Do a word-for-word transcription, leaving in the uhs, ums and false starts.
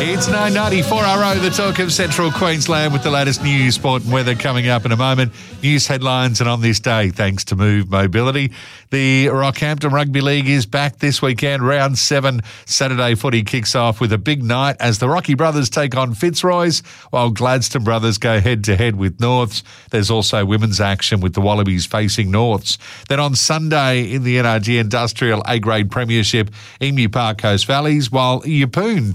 It's nine ninety-four R O, the talk of Central Queensland, with the latest news, sport and weather coming up in a moment. News headlines and on this day, thanks to Move Mobility. The Rockhampton Rugby League is back this weekend. Round seven Saturday footy kicks off with a big night as the Rocky Brothers take on Fitzroy's, while Gladstone Brothers go head-to-head with Norths. There's also women's action with the Wallabies facing Norths. Then on Sunday in the N R G Industrial A-Grade Premiership, Emu Park hosts Valleys, while Yeppoon